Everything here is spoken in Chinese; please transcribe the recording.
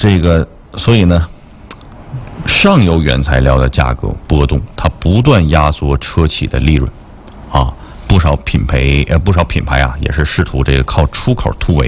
所以呢，上游原材料的价格波动，它不断压缩车企的利润，啊，不少品牌啊也是试图这个靠出口突围。